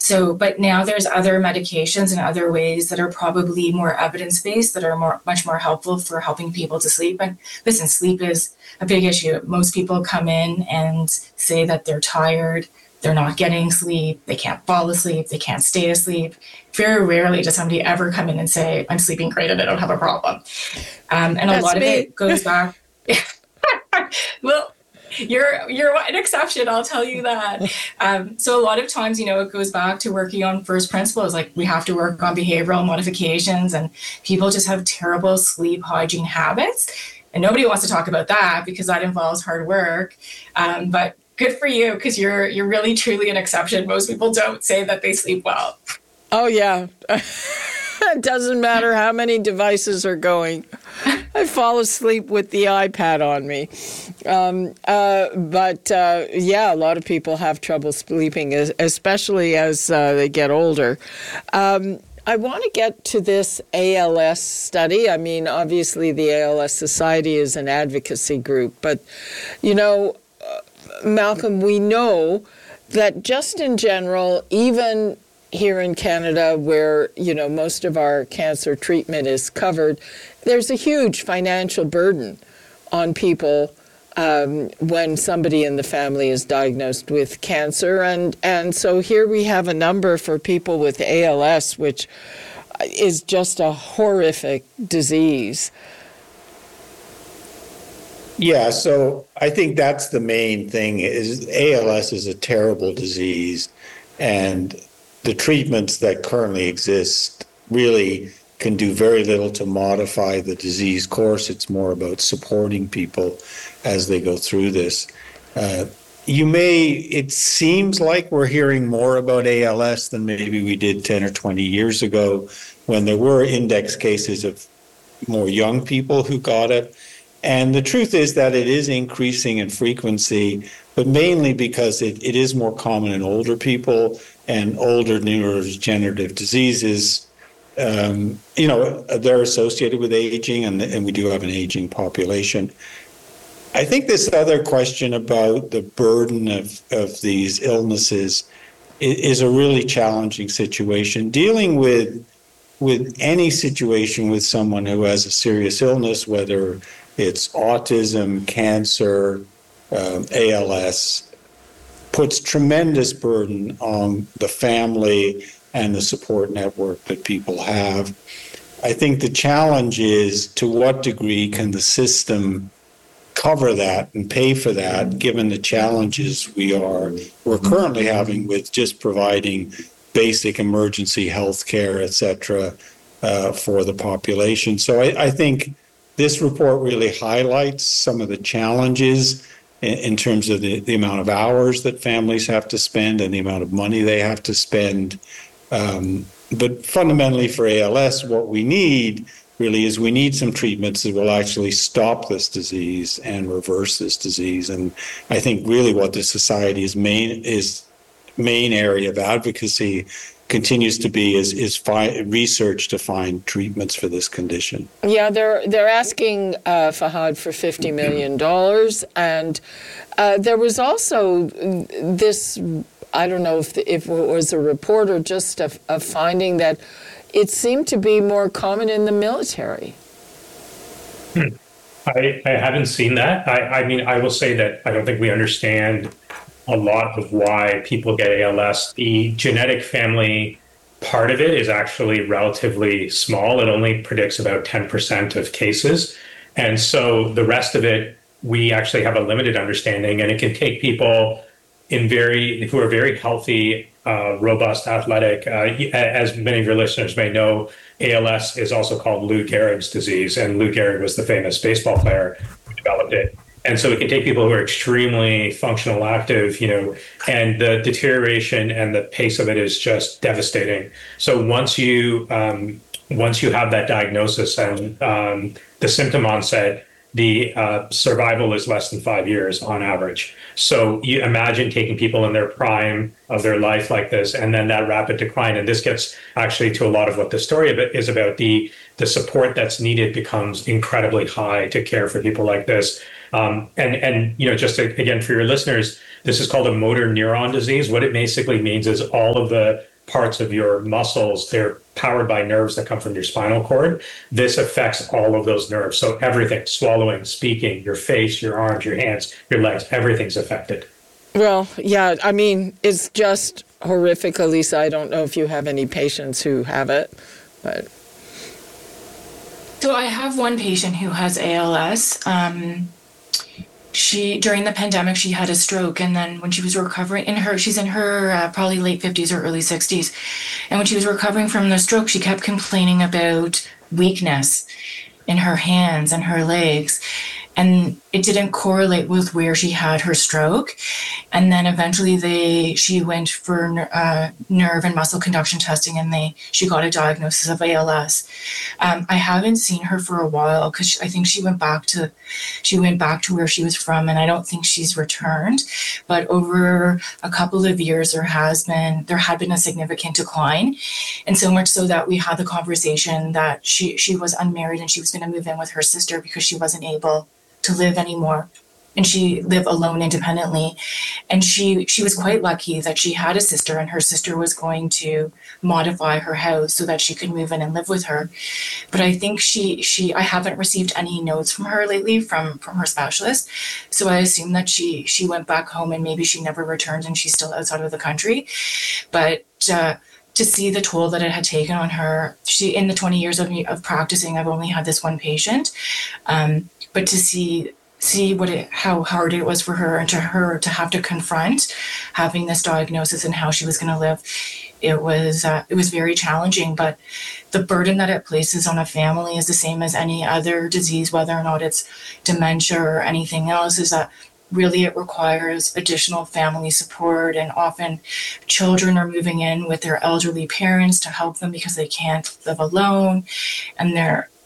So, but now there's other medications and other ways that are probably more evidence-based that are much more helpful for helping people to sleep. And listen, sleep is a big issue. Most people come in and say that they're tired, they're not getting sleep, they can't fall asleep, they can't stay asleep. Very rarely does somebody ever come in and say, I'm sleeping great and I don't have a problem. And a lot of it goes back. Well, you're an exception, I'll tell you that. So a lot of times, it goes back to working on first principles. Like, we have to work on behavioral modifications, and people just have terrible sleep hygiene habits. And nobody wants to talk about that because that involves hard work. But good for you, because you're really truly an exception. Most people don't say that they sleep well. Oh, yeah. It doesn't matter how many devices are going. I fall asleep with the iPad on me. But a lot of people have trouble sleeping, especially as they get older. I want to get to this ALS study. I mean, obviously the ALS Society is an advocacy group, but, Malcolm, we know that just in general, even here in Canada, where, most of our cancer treatment is covered, there's a huge financial burden on people when somebody in the family is diagnosed with cancer. And so here we have a number for people with ALS, which is just a horrific disease. Yeah, so I think that's the main thing. Is ALS is a terrible disease, and the treatments that currently exist really can do very little to modify the disease course. It's more about supporting people as they go through this. It seems like we're hearing more about ALS than maybe we did 10 or 20 years ago, when there were index cases of more young people who got it. And the truth is that it is increasing in frequency, but mainly because it is more common in older people and older neurodegenerative diseases. They're associated with aging, and we do have an aging population. I think this other question about the burden of these illnesses is a really challenging situation. Dealing with any situation with someone who has a serious illness, whether it's autism, cancer, ALS, puts tremendous burden on the family and the support network that people have. I think the challenge is, to what degree can the system cover that and pay for that, given the challenges we're currently having with just providing basic emergency health care, et cetera, for the population. So I think this report really highlights some of the challenges in terms of the amount of hours that families have to spend and the amount of money they have to spend. But fundamentally for ALS, what we need really is we need some treatments that will actually stop this disease and reverse this disease. And I think really what the Society's main area of advocacy continues to be is research to find treatments for this condition. Yeah, they're asking Fahad for $50 million. And there was also this, I don't know if it was a report or just a finding that it seemed to be more common in the military. I haven't seen that. I mean, I will say that I don't think we understand a lot of why people get ALS. The genetic family part of it is actually relatively small. It only predicts about 10% of cases. And so the rest of it, we actually have a limited understanding, and it can take people who are very healthy, robust, athletic. As many of your listeners may know, ALS is also called Lou Gehrig's disease, and Lou Gehrig was the famous baseball player who developed it. And so it can take people who are extremely functional, active, and the deterioration and the pace of it is just devastating. So once you have that diagnosis and the symptom onset, the survival is less than 5 years on average. So you imagine taking people in their prime of their life like this, and then that rapid decline. And this gets actually to a lot of what the story is about. The support that's needed becomes incredibly high to care for people like this. Just again, for your listeners, this is called a motor neuron disease. What it basically means is all of the parts of your muscles, they're powered by nerves that come from your spinal cord. This affects all of those nerves. So everything, swallowing, speaking, your face, your arms, your hands, your legs, everything's affected. Well, yeah, I mean, it's just horrific, Elisa. I don't know if you have any patients who have it, but... So I have one patient who has ALS. During the pandemic, she had a stroke, and then when she was recovering, she's in her probably late 50s or early 60s, and when she was recovering from the stroke, she kept complaining about weakness in her hands and her legs, and it didn't correlate with where she had her stroke. And then eventually she went for nerve and muscle conduction testing, and she got a diagnosis of ALS. I haven't seen her for a while because I think she went back to where she was from, and I don't think she's returned. But over a couple of years, there had been a significant decline, and so much so that we had the conversation that she was unmarried and she was going to move in with her sister because she wasn't able to live anymore, and she lived alone independently. And she was quite lucky that she had a sister, and her sister was going to modify her house so that she could move in and live with her. But I think I haven't received any notes from her lately from her specialist, so I assume that she went back home and maybe she never returned and she's still outside of the country. But to see the toll that it had taken on her, in the 20 years of practicing, I've only had this one patient. But to see how hard it was for her, and to have to confront having this diagnosis and how she was going to live, it was very challenging. But the burden that it places on a family is the same as any other disease, whether or not it's dementia or anything else, is that really it requires additional family support. And often children are moving in with their elderly parents to help them because they can't live alone, and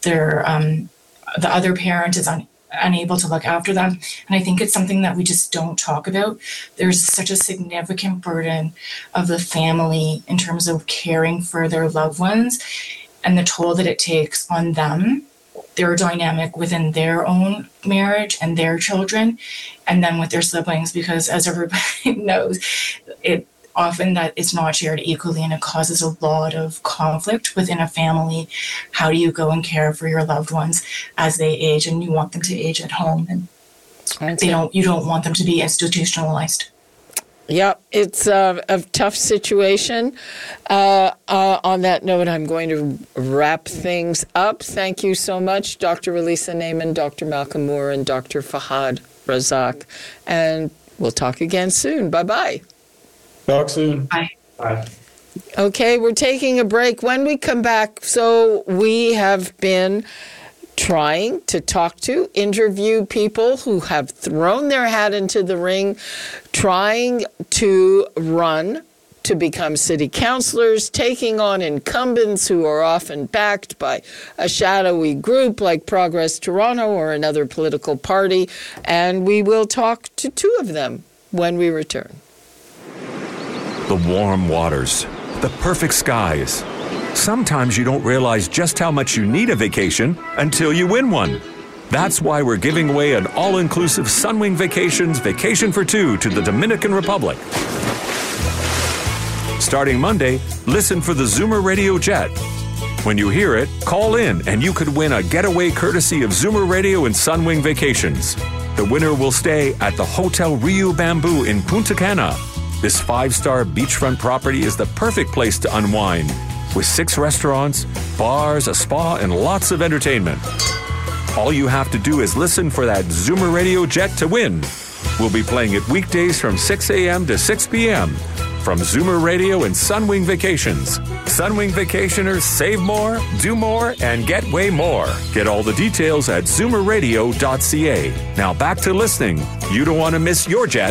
the other parent is unable to look after them. And I think it's something that we just don't talk about. There's such a significant burden of the family in terms of caring for their loved ones, and the toll that it takes on them, their dynamic within their own marriage and their children, and then with their siblings, because as everybody knows, often that it's not shared equally, and it causes a lot of conflict within a family. How do you go and care for your loved ones as they age, and you want them to age at home, and you don't want them to be institutionalized? Yep, it's a tough situation. On that note, I'm going to wrap things up. Thank you so much, Dr. Elisa Naiman, Dr. Malcolm Moore, and Dr. Fahad Razak. And we'll talk again soon. Bye-bye. Talk soon. Bye. Bye. Okay, we're taking a break. When we come back, so we have been trying to interview people who have thrown their hat into the ring, trying to run to become city councillors, taking on incumbents who are often backed by a shadowy group like Progress Toronto or another political party. And we will talk to two of them when we return. The warm waters, the perfect skies. Sometimes you don't realize just how much you need a vacation until you win one. That's why we're giving away an all-inclusive Sunwing Vacations Vacation for Two to the Dominican Republic. Starting Monday, listen for the Zoomer Radio Jet. When you hear it, call in and you could win a getaway courtesy of Zoomer Radio and Sunwing Vacations. The winner will stay at the Hotel Rio Bamboo in Punta Cana. This 5-star beachfront property is the perfect place to unwind, with 6 restaurants, bars, a spa, and lots of entertainment. All you have to do is listen for that Zoomer Radio Jet to win. We'll be playing it weekdays from 6 a.m. to 6 p.m. from Zoomer Radio and Sunwing Vacations. Sunwing Vacationers save more, do more, and get way more. Get all the details at zoomerradio.ca. Now back to listening. You don't want to miss your jet.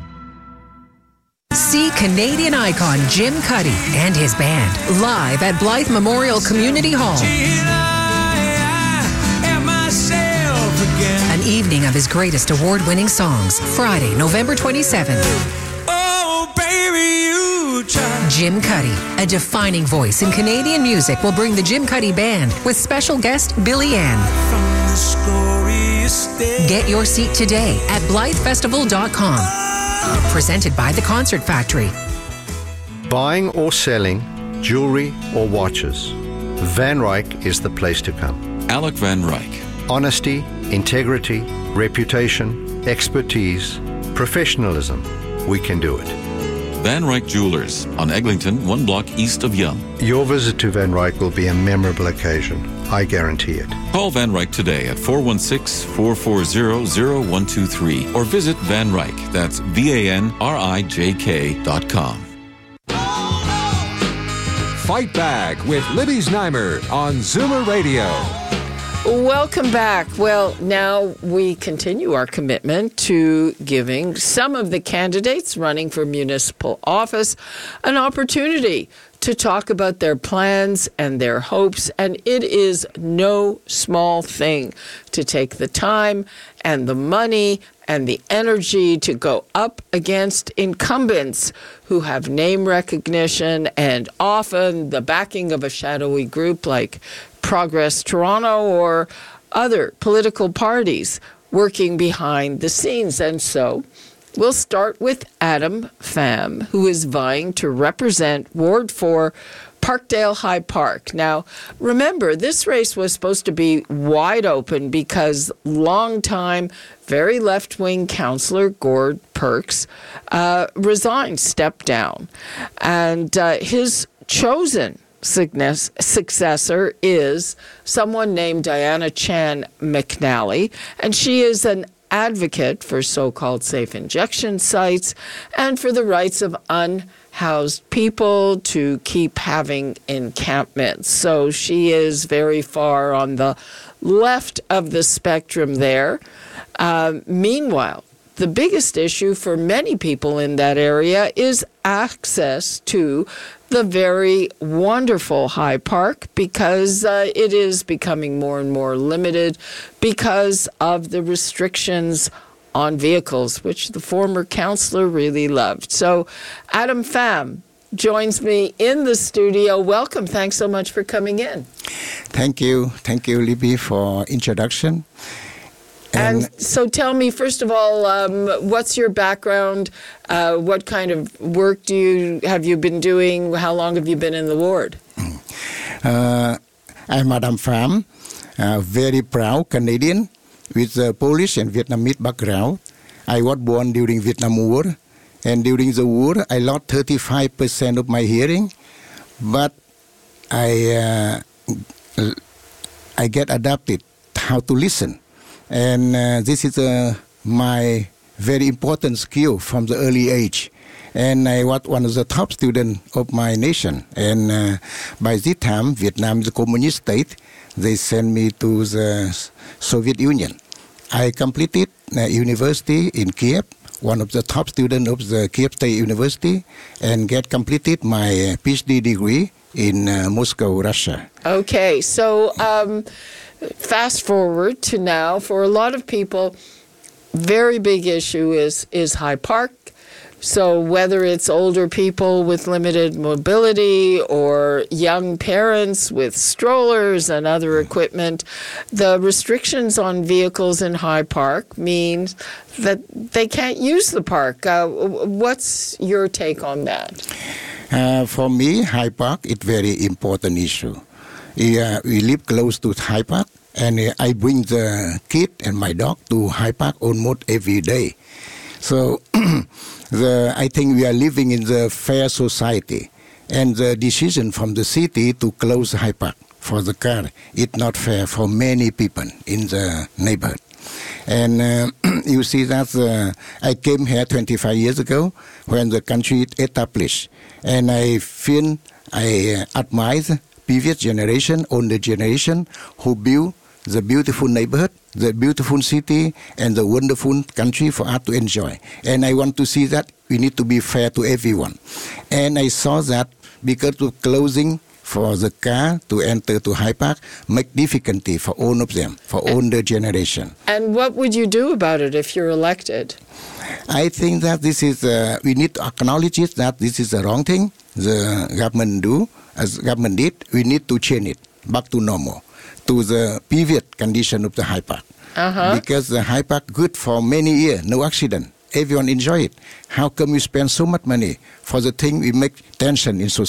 See Canadian icon Jim Cuddy and his band live at Blythe Memorial Community Hall. An evening of his greatest award-winning songs, Friday, November 27th. Oh, baby, you try. Jim Cuddy, a defining voice in Canadian music, will bring the Jim Cuddy Band with special guest Billy Ann. Get your seat today at BlytheFestival.com. Presented by The Concert Factory. buying or selling jewelry or watches, Van Ryck is the place to come. Alec Van Ryck. Honesty, integrity, reputation, expertise, professionalism. We can do it. Van Ryck Jewelers on Eglinton, 1 block east of Yonge. Your visit to Van Ryck will be a memorable occasion. I guarantee it. Call Van Ryck today at 416-440-0123 or visit Van Ryck. That's VANRIJK.com. Fight Back with Libby Znaimer on Zoomer Radio. Welcome back. Well, now we continue our commitment to giving some of the candidates running for municipal office an opportunity to talk about their plans and their hopes. And it is no small thing to take the time and the money and the energy to go up against incumbents who have name recognition and often the backing of a shadowy group like Progress Toronto or other political parties working behind the scenes. And so we'll start with Adam Pham, who is vying to represent Ward 4 Parkdale High Park. Now, remember, this race was supposed to be wide open because longtime, very left-wing councillor Gord Perks resigned, stepped down. And his chosen successor is someone named Diana Chan McNally, and she is an advocate for so-called safe injection sites and for the rights of unhoused people to keep having encampments. So she is very far on the left of the spectrum there. Meanwhile, the biggest issue for many people in that area is access to the very wonderful High Park because it is becoming more and more limited because of the restrictions on vehicles, which the former councillor really loved. So Adam Pham joins me in the studio. Welcome. Thanks so much for coming in. Thank you. Thank you, Libby, for introduction. And so tell me, first of all, what's your background? What kind of work have you been doing? How long have you been in the ward? I'm Adam Pham, a very proud Canadian with a Polish and Vietnamese background. I was born during Vietnam War, and during the war, I lost 35% of my hearing, but I get adapted how to listen. And this is my very important skill from the early age. And I was one of the top students of my nation. And by this time, Vietnam is a communist state. They sent me to the Soviet Union. I completed university in Kiev, one of the top students of the Kiev State University, and completed my PhD degree in Moscow, Russia. Okay, so fast forward to now, for a lot of people, very big issue is High Park. So whether it's older people with limited mobility or young parents with strollers and other equipment, the restrictions on vehicles in High Park means that they can't use the park. What's your take on that? For me, High Park is very important issue. We live close to High Park, and I bring the kid and my dog to High Park almost every day. So I think we are living in the fair society, and the decision from the city to close High Park for the car is not fair for many people in the neighborhood. And you see that I came here 25 years ago when the country is established, and I feel I admire the previous generation, older generation, who built the beautiful neighborhood, the beautiful city, and the wonderful country for us to enjoy. And I want to see that we need to be fair to everyone. And I saw that because of closing for the car to enter to High Park make difficulty for all of them, for older generation. And what would you do about it if you're elected? I think that this is, we need to acknowledge it, that this is the wrong thing the government do, as government did. We need to change it back to normal, to the previous condition of the High Park. Because the High Park good for many years, no accident. everyone enjoy it. How come we spend so much money for the thing we make tension in society?